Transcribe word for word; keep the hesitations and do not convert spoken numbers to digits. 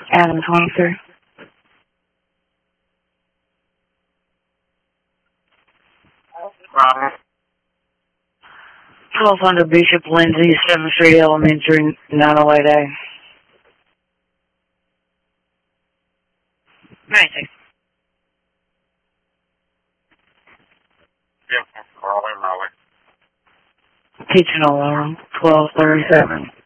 Adam twenty-three. Robert. twelve hundred Bishop Lindsay, seventh Street Elementary, nine oh eight A. Amazing. Yeah, Carly Molly. Kitchen alarm, twelve thirty-seven.